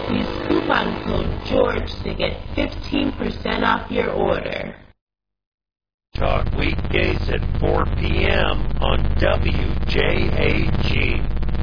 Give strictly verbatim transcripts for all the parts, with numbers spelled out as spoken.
Use coupon code George to get fifteen percent off your order. Talk weekdays at four p.m. on W J A G.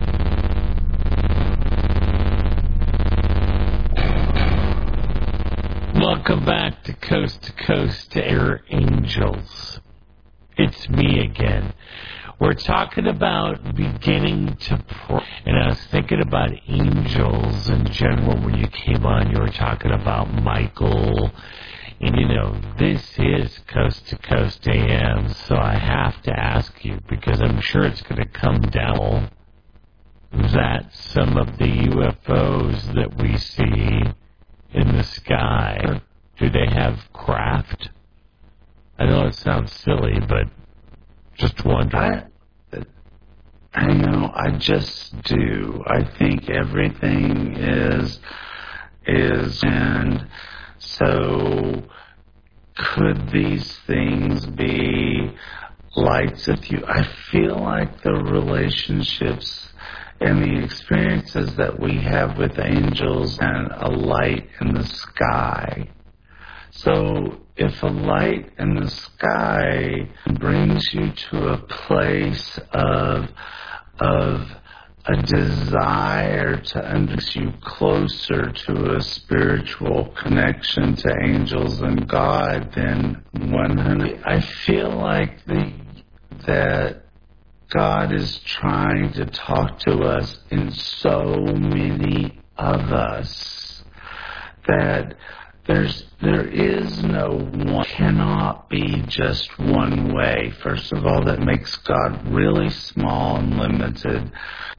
Welcome back to Coast to Coast to Air Angels. It's me again. We're talking about beginning to pray. And I was thinking about angels in general. When you came on, you were talking about Michael. And, you know, this is Coast to Coast A M, so I have to ask you, because I'm sure it's going to come down that some of the U F Os that we see in the sky, do they have craft? I know it sounds silly, but just wondering. I, I know, I just do. I think everything is, is, and so could these things be lights of you? I feel like the relationships and the experiences that we have with angels and a light in the sky. So if a light in the sky brings you to a place of of a desire to understand you closer to a spiritual connection to angels and God, then one hundred. I feel like the that God is trying to talk to us in so many of us that There's, there is no one, cannot be just one way. First of all, that makes God really small and limited.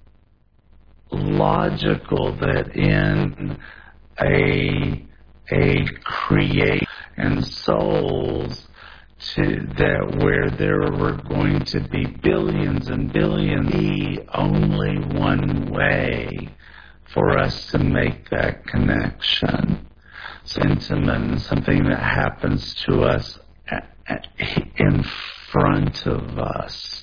Logical that in a, a create and souls to that where there were going to be billions and billions, the only one way for us to make that connection. Intimate, something that happens to us in front of us.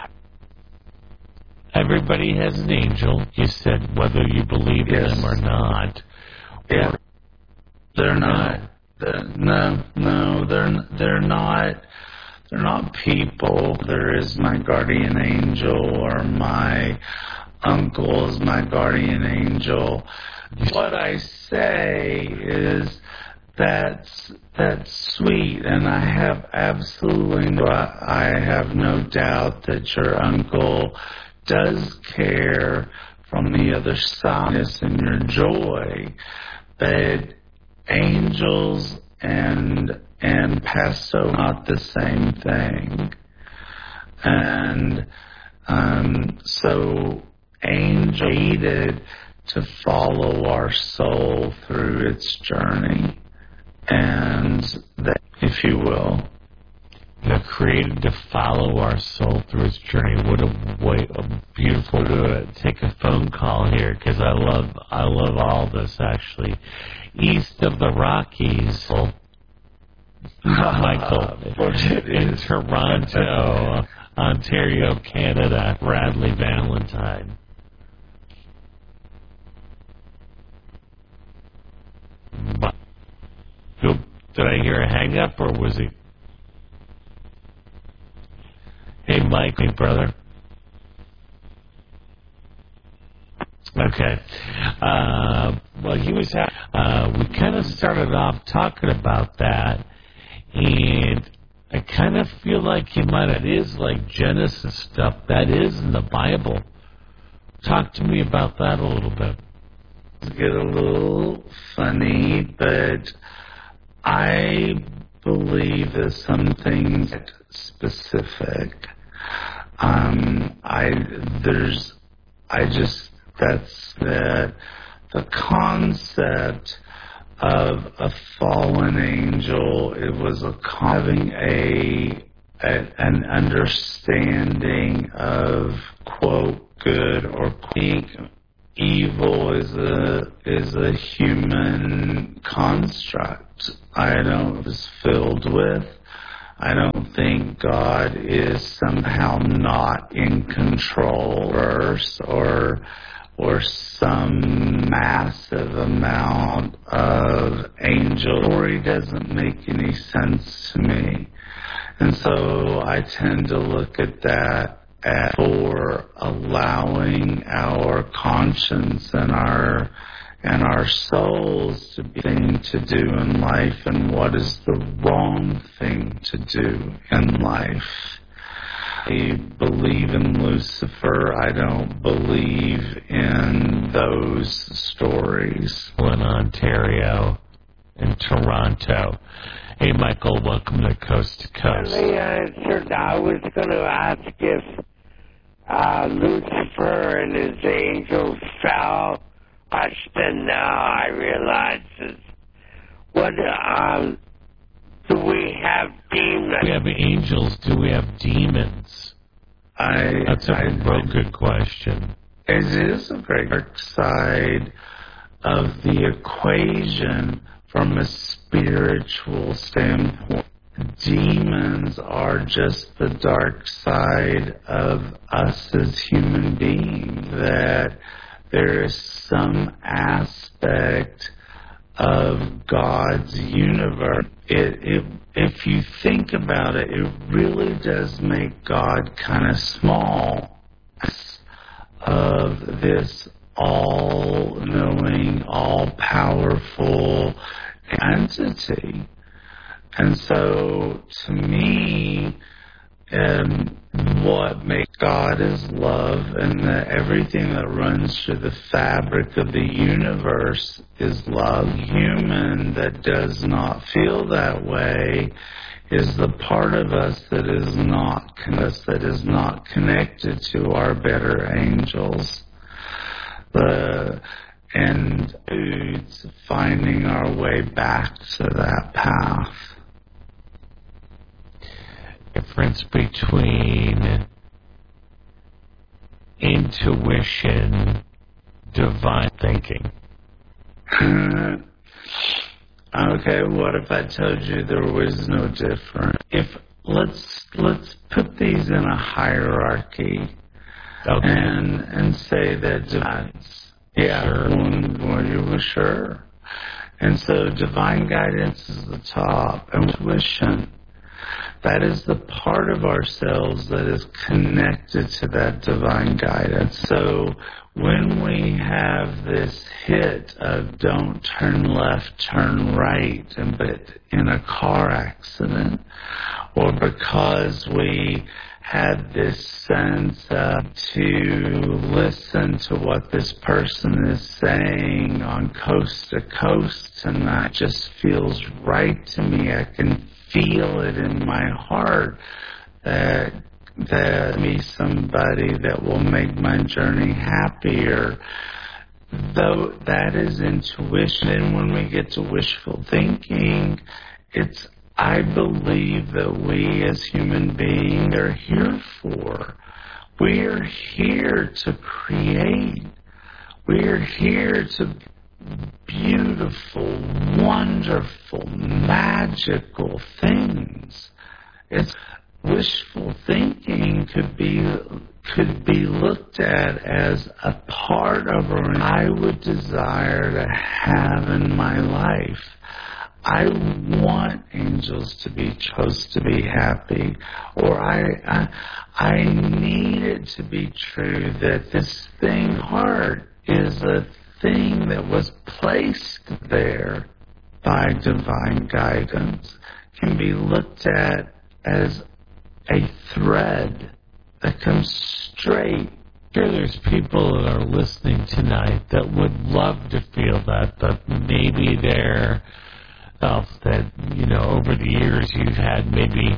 Everybody has an angel. You said whether you believe yes. in them or not. Yeah. Or, they're not. They're, no, no, they're they're not. They're not people. There is my guardian angel, or my uncle is my guardian angel. What I say is that's that's sweet, and I have absolutely no, I have no doubt that your uncle does care from the other side and your joy. But angels and and pesto not the same thing, and um, so angel needed to follow our soul through its journey, and that, if you will, they're created to follow our soul through its journey. What a way, a beautiful to take a phone call here, because I love, I love all this actually. East of the Rockies, Michael, in Toronto, Ontario, Canada, Bradley Valentine. Did I hear a hang up, or was he? Hey, Mike, hey, brother. Okay. Uh, well, he was. Uh, we kind of started off talking about that, and I kind of feel like he might. It is like Genesis stuff that is in the Bible. Talk to me about that a little bit. Get a little funny, but I believe that some things specific. Um, I there's, I just that's that the concept of a fallen angel. It was a having a, a an understanding of quote good or quote evil is a is a human construct. I don't is filled with. I don't think God is somehow not in control or or some massive amount of angel. The story doesn't make any sense to me. And so I tend to look at that as for allowing our conscience and our and our souls to be thing to do in life and what is the wrong thing to do in life. I believe in Lucifer. I don't believe in those stories. In Ontario, in Toronto. Hey, Michael, welcome to Coast to Coast. The answer, I was going to ask if uh, Lucifer and his angels fell. Question now I realize is, what, um, do we have demons? We have angels. Do we have demons? I, That's a I, real good question. It is a very dark side of the equation from a spiritual standpoint. Demons are just the dark side of us as human beings, that there is some aspect of God's universe. It, it, if you think about it, it really does make God kind of small, of this all-knowing, all-powerful entity. And so, to me, um, what makes God is love, and that everything that runs through the fabric of the universe is love. Human that does not feel that way is the part of us that is not us that is not connected to our better angels. The and it's finding our way back to that path. Difference between intuition, divine thinking. Okay, what if I told you there was no difference? If let's let's put these in a hierarchy, Okay. and and say that divides. Yeah, Sure. when, when you were sure. And so divine guidance is the top, and intuition. That is the part of ourselves that is connected to that divine guidance. So when we have this hit of don't turn left, turn right, and but in a car accident, or because we had this sense uh, to listen to what this person is saying on Coast to Coast tonight, just feels right to me. I can feel it in my heart that that me somebody that will make my journey happier. Though that is intuition, and when we get to wishful thinking, it's I believe that we as human beings are here for. We are here to create. We are here to beautiful, wonderful, magical things. It's wishful thinking could be could be looked at as a part of what I would desire to have in my life. I want angels to be chose to be happy, or I, I I need it to be true that this thing heart is a thing that was placed there by divine guidance, can be looked at as a thread that comes straight. Sure, there's people that are listening tonight that would love to feel that, but maybe they're uh, that, you know, over the years you've had maybe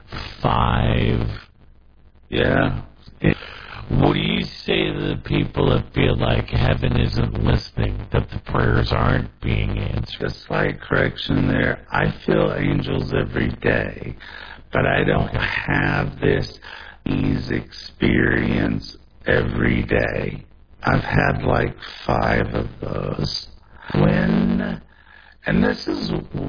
five. Yeah. It, what do you say to the people that feel like heaven isn't listening, that the prayers aren't being answered? A slight correction there. I feel angels every day, but I don't Okay. have this ease experience every day. I've had like five of those. When, and this is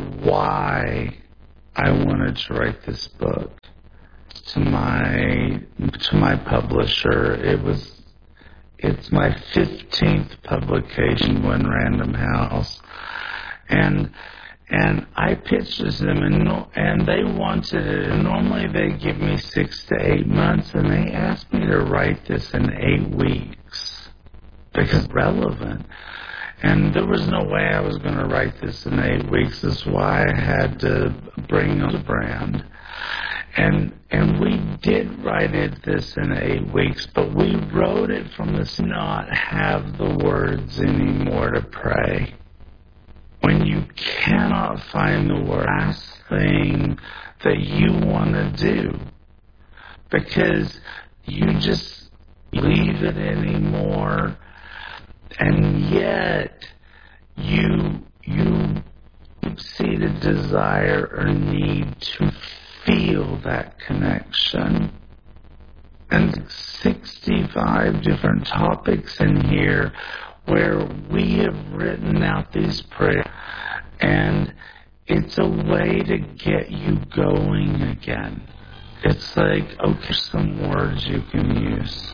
why I wanted to write this book. To my to my publisher, it was it's my fifteenth publication, One Random House, and and I pitched this to them, and no, and they wanted it. And normally they give me six to eight months, and they asked me to write this in eight weeks because it's relevant. And there was no way I was going to write this in eight weeks. That's why I had to bring on the brand. And and we did write it this in eight weeks, but we wrote it from the not have the words anymore to pray. When you cannot find the word, last thing that you want to do, because you just leave it anymore, and yet you you see the desire or need to feel that connection. And sixty-five different topics in here where we have written out these prayers, and it's a way to get you going again. It's like, okay, some words you can use.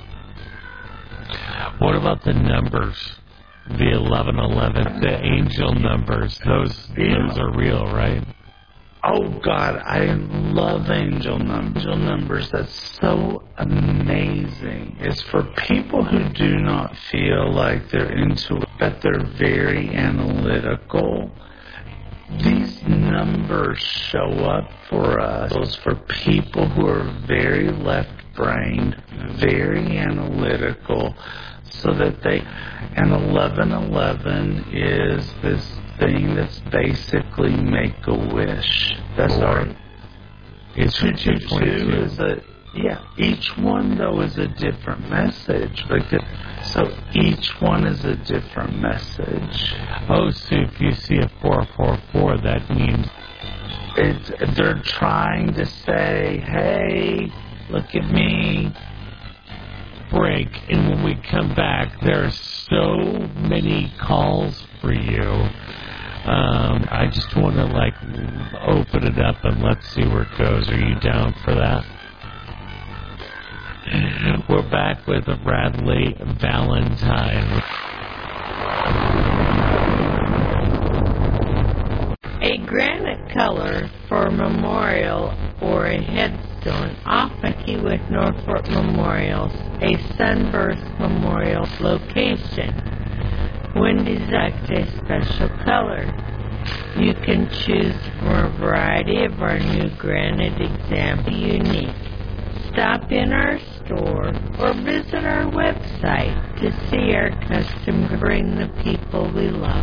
What about the numbers? The eleven eleven, the angel numbers. Those, those are real, right? Oh, God, I love angel numbers. Angel numbers, that's so amazing. It's for people who do not feel like they're into it, but they're very analytical. These numbers show up for us. Those for people who are very left-brained, very analytical, so that they... And eleven eleven is this thing that's basically make-a-wish. That's our... It's two two two is a... Yeah, each one, though, is a different message. Because, so each one is a different message. Oh, so if you see a four four four, that means... It's, they're trying to say, hey, look at me. Break, and when we come back, there are so many calls for you. Um, I just want to, like, open it up and let's see where it goes. Are you down for that? We're back with Bradley Valentine. A granite color for a memorial or a headstone, often key with Norfolk Memorials, a sunburst memorial location. When you select a special color, you can choose from a variety of our new granite example unique. Stop in our store or visit our website to see our custom bring the people we love.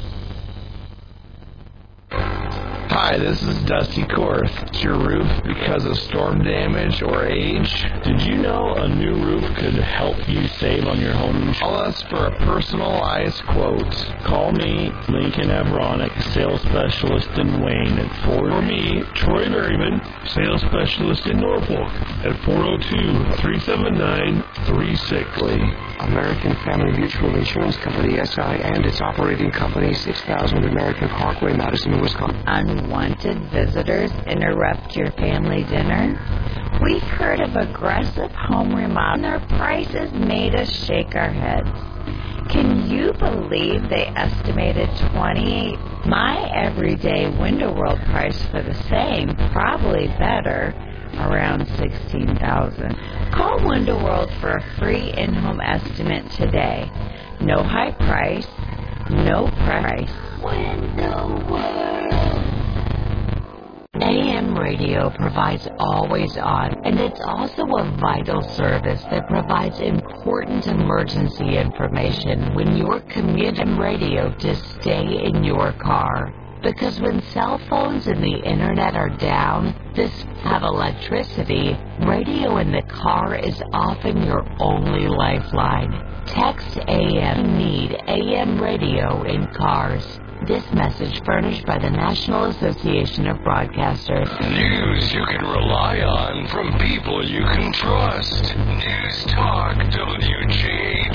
Hi, this is Dusty Korth. It's your roof because of storm damage or age. Did you know a new roof could help you save on your home? Call us for a personalized quote. Call me, Lincoln Avronic, sales specialist in Wayne at four. Or me, Troy Berryman, sales specialist in Norfolk at four oh two, three seven nine, three six zero. American Family Mutual Insurance Company, S I, and its operating company, six thousand American Parkway, Madison, Wisconsin. Unwanted visitors interrupt your family dinner? We've heard of aggressive home remodel, and their prices made us shake our heads. Can you believe they estimated twenty-eight? My everyday Window World price for the same, probably better, around sixteen thousand dollars. Call Window World for a free in-home estimate today. No high price, no price. Window World. A M radio provides always on, and it's also a vital service that provides important emergency information when you're commuting radio to stay in your car. Because when cell phones and the internet are down, this have electricity, radio in the car is often your only lifeline. Text A M need A M radio in cars. This message furnished by the National Association of Broadcasters. News you can rely on from people you can trust. News Talk W G.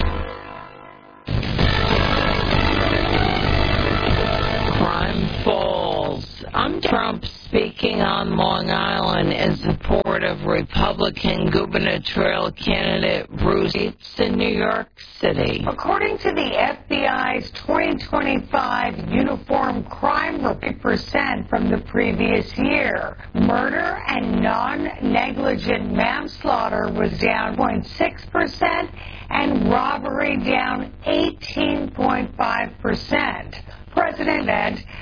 Crime Falls. I'm trying Trump speaking on Long Island in support of Republican gubernatorial candidate Bruce Gates in New York City. According to the F B I's twenty twenty-five Uniform Crime Rate percent from the previous year, murder and non-negligent manslaughter was down zero point six percent and robbery down eighteen point five percent. President said